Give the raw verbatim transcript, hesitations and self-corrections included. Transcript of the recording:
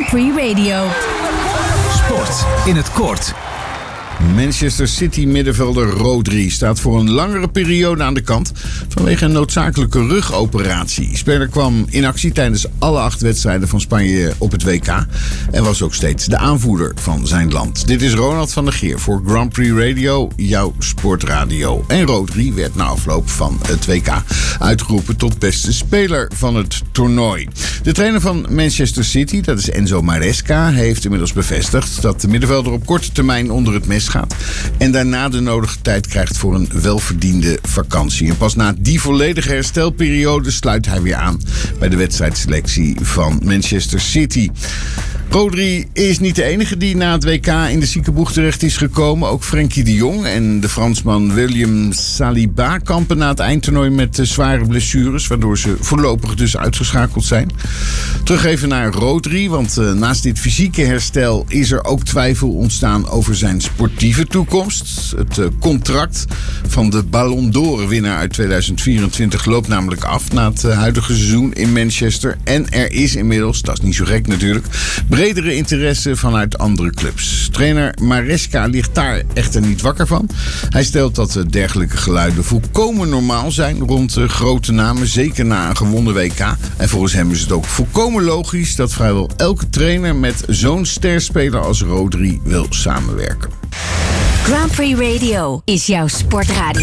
Prix Radio. Sport in het kort. Manchester City middenvelder Rodri staat voor een langere periode aan de kant vanwege een noodzakelijke rugoperatie. Speler kwam in actie tijdens alle acht wedstrijden van Spanje op het W K en was ook steeds de aanvoerder van zijn land. Dit is Ronald van der Geer voor Grand Prix Radio, jouw sportradio. En Rodri werd na afloop van het W K uitgeroepen tot beste speler van het toernooi. De trainer van Manchester City, dat is Enzo Maresca, heeft inmiddels bevestigd dat de middenvelder op korte termijn onder het mes gaat en daarna de nodige tijd krijgt voor een welverdiende vakantie. En pas na die volledige herstelperiode sluit hij weer aan bij de wedstrijdselectie van Manchester City. Rodri is niet de enige die na het W K in de ziekenboeg terecht is gekomen. Ook Frenkie de Jong en de Fransman William Saliba kampen na het eindtoernooi met zware blessures, waardoor ze voorlopig dus uitgeschakeld zijn. Terug even naar Rodri, want uh, naast dit fysieke herstel is er ook twijfel ontstaan over zijn sportieve toekomst. Het uh, contract van de Ballon d'Or winnaar uit tweeduizend vierentwintig loopt namelijk af na het uh, huidige seizoen in Manchester. En er is inmiddels, dat is niet zo gek natuurlijk, bredere interesse vanuit andere clubs. Trainer Maresca ligt daar echter niet wakker van. Hij stelt dat dergelijke geluiden volkomen normaal zijn rond uh, grote namen, zeker na een gewonnen W K. En volgens hem is het ook volkomen logisch dat vrijwel elke trainer met zo'n sterspeler als Rodri wil samenwerken. Grand Prix Radio is jouw sportradio.